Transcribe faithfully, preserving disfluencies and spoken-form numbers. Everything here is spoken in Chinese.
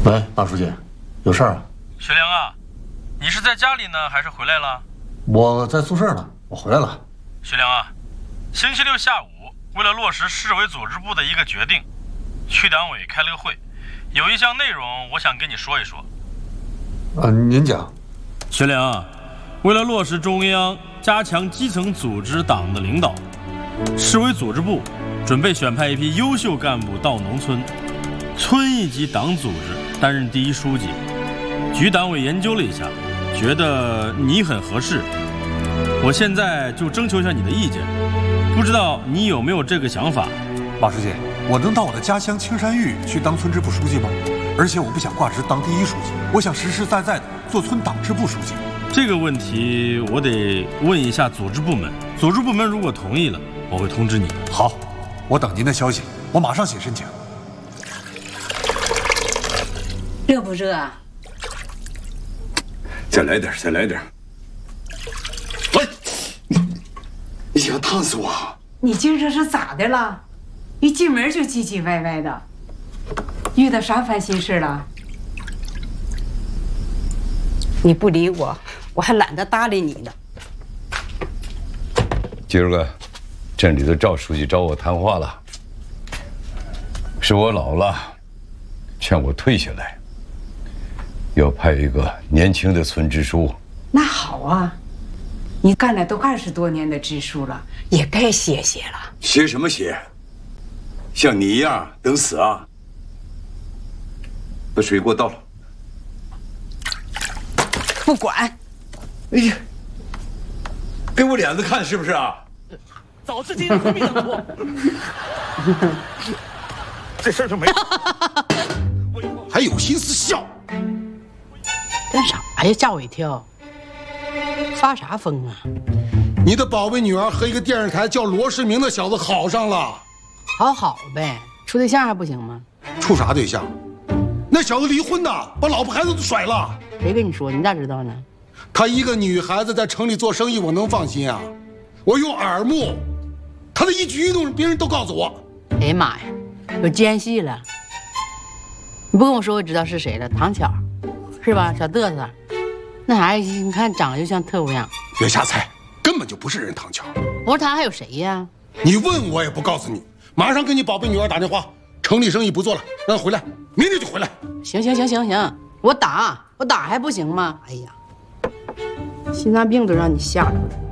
喂，马书记，有事儿啊？ 学良啊，你是在家里呢，还是回来了？ 我在宿舍呢，我回来了。 学良啊，星期六下午，为了落实市委组织部的一个决定，区党委开了个会，有一项内容我想跟你说一说。 啊，您讲。 学良啊，为了落实中央加强基层组织党的领导，市委组织部准备选派一批优秀干部到农村，村一级党组织担任第一书记。局党委研究了一下，觉得你很合适，我现在就征求一下你的意见，不知道你有没有这个想法？ 马书记，我能到我的家乡青山峪去当村支部书记吗？而且我不想挂职当第一书记，我想实实在在的做村党支部书记。 这个问题我得问一下组织部门，组织部门如果同意了，我会通知你。 好，我等您的消息，我马上写申请。 热不热啊？ 再来点，再来点。喂，你想烫死我？ 你今儿这是咋的了？一进门就唧唧歪歪的，遇到啥烦心事了？你不理我，我还懒得搭理你呢。 今儿个镇里的赵书记找我谈话了，是我老了，劝我退下来，要派一个年轻的村支书。 那好啊，你干了都二十多年的支书了，也该歇歇了。 歇什么歇？像你一样等死啊！把水给我倒了。 不管。 哎呀，给我脸子看是不是啊？ 早知今日何必当初？这事儿就没了。 还有心思笑？ 干啥呀？吓我一跳！发啥疯啊？ 你的宝贝女儿和一个电视台叫罗世明的小子好上了。 好好呗，处对象还不行吗？ 处啥对象？那小子离婚呢，把老婆孩子都甩了。 谁跟你说？你咋知道呢？ 她一个女孩子在城里做生意，我能放心啊？我用耳目，她的一举一动，别人都告诉我。 哎呀妈呀，有奸细了！你不跟我说，我知道是谁了，唐巧，是吧？小嘚瑟，那孩子你看长得就像特务样。 别瞎猜，根本就不是人唐巧。 我说他还有谁呀？ 你问我也不告诉你。马上给你宝贝女儿打电话，城里生意不做了，让她回来，明天就回来。 行行行行行，我打我打还不行吗？哎呀，心脏病都让你吓着了。